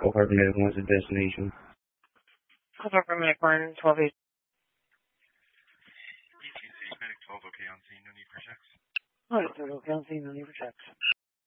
Call Medic wants a destination. Call Medic 1, 12 8. ETC Medic 12, okay on scene, no need for checks. Alright, okay on scene, no need for checks.